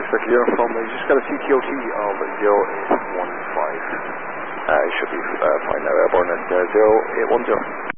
Circle Uniform, we just got a CTOT of 0815. You should be fine now, airborne at 0810.